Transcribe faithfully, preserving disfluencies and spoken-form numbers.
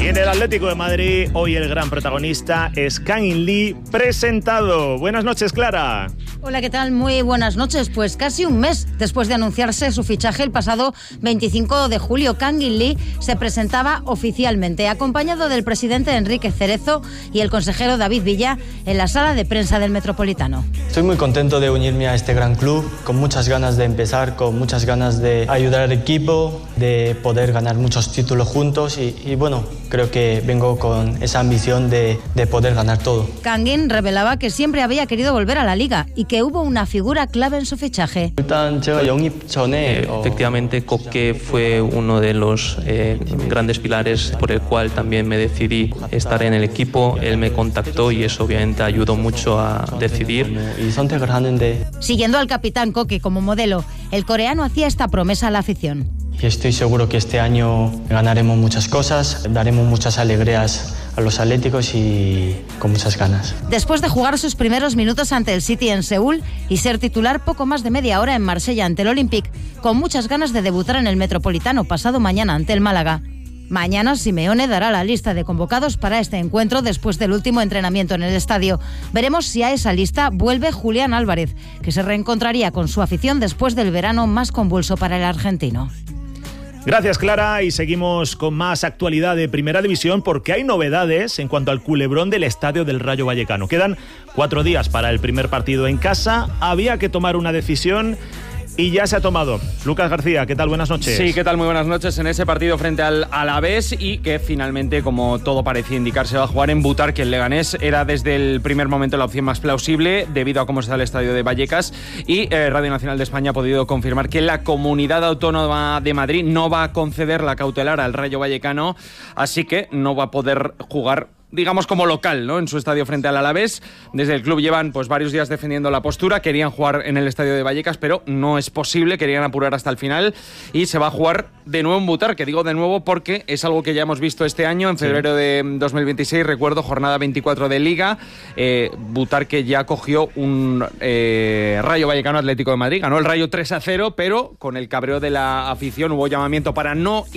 Y en el Atlético de Madrid, hoy el gran protagonista es Kang-in Lee, presentado. Buenas noches, Clara. Hola, ¿qué tal? Muy buenas noches. Pues casi un mes después de anunciarse su fichaje el pasado veinticinco de julio, Kang-in Lee se presentaba oficialmente, acompañado del presidente Enrique Cerezo y el consejero David Villa en la sala de prensa del Metropolitano. Estoy muy contento de unirme a este gran club, con muchas ganas de empezar, con muchas ganas de ayudar al equipo, de poder ganar muchos títulos juntos y, y bueno, creo que vengo con esa ambición de, de poder ganar todo. Kang-in revelaba que siempre había querido volver a la Liga y que hubo una figura clave en su fichaje. Eh, efectivamente, Koke fue uno de los eh, grandes pilares por el cual también me decidí estar en el equipo. Él me contactó y eso obviamente ayudó mucho a decidir. Siguiendo al capitán Koke como modelo, el coreano hacía esta promesa a la afición. Y estoy seguro que este año ganaremos muchas cosas, daremos muchas alegrías a los atléticos y con muchas ganas. Después de jugar sus primeros minutos ante el City en Seúl y ser titular poco más de media hora en Marsella ante el Olympique, con muchas ganas de debutar en el Metropolitano pasado mañana ante el Málaga. Mañana Simeone dará la lista de convocados para este encuentro después del último entrenamiento en el estadio. Veremos si a esa lista vuelve Julián Álvarez, que se reencontraría con su afición después del verano más convulso para el argentino. Gracias, Clara, y seguimos con más actualidad de Primera División porque hay novedades en cuanto al culebrón del estadio del Rayo Vallecano. Quedan cuatro días para el primer partido en casa, había que tomar una decisión y ya se ha tomado. Lucas García, ¿qué tal? Buenas noches. Sí, ¿qué tal? Muy buenas noches. En ese partido frente al Alavés y que finalmente, como todo parecía indicar, se va a jugar en Butarque, el Leganés. Era desde el primer momento la opción más plausible debido a cómo está el estadio de Vallecas y eh, Radio Nacional de España ha podido confirmar que la Comunidad Autónoma de Madrid no va a conceder la cautelar al Rayo Vallecano, así que no va a poder jugar, digamos, como local, ¿no?, en su estadio frente al Alavés. Desde el club llevan pues varios días defendiendo la postura, querían jugar en el estadio de Vallecas, pero no es posible, querían apurar hasta el final y se va a jugar de nuevo en Butarque. Digo de nuevo porque es algo que ya hemos visto este año, en febrero sí. de dos mil veintiséis, recuerdo, jornada veinticuatro de Liga, eh, Butarque ya cogió un eh, Rayo Vallecano Atlético de Madrid, ganó el Rayo tres a cero, pero con el cabreo de la afición hubo llamamiento para no